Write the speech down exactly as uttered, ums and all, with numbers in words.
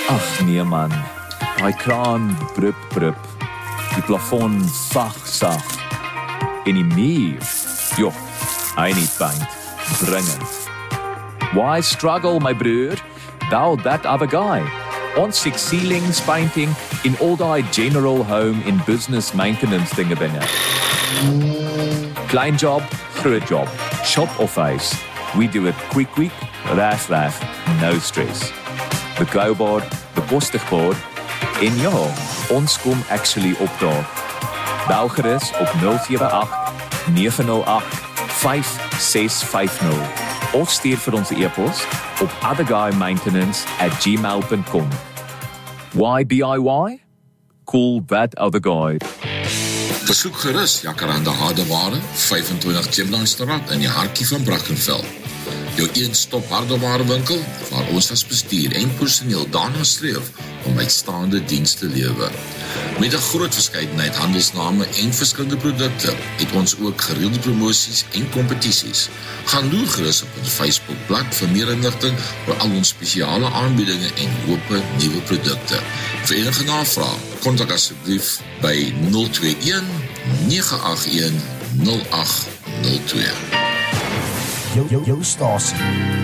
Ag nee man, daai kraan brup brup, die plafon sag sag, en die muur, joh, hy nie paint, dringend. Why struggle, my broer? Thou that other guy. Ons six ceilings painting in all die general home in business maintenance dinge binne. Klein job, groot job, shop of huis. We do it quick quick, reg reg, no stress. Betroubaar, bekostigbaar, en ja, ons kom actually opdaag. Bel gerus op nul sewe agt nege nul agt vyf ses vyf nul of stuur vir ons e-pos op otherguymaintenance at gmail dot com. Why D I Y? Cool that other guy. Besoek gerus Jacaranda Hardeware, vyfentwintig Chiplandstraat in die hartjie van Brackenfell. Jou een-stop hardewarewinkel waar ons as bestuur en personeel daarna streef om uitstaande diens te lewer. Met 'n groot verskeidenheid handelsname en verskillende produkte het ons ook gereelde promosies en kompetisies. Gaan loer gerus op ons Facebookblad vir meer inligting oor al ons spesiale aanbiedinge en hoope nuwe produkte. Vir enige navraag, kontak asseblief by nul twee een nege agt een nul agt nul twee. Jou, jou, jou stasie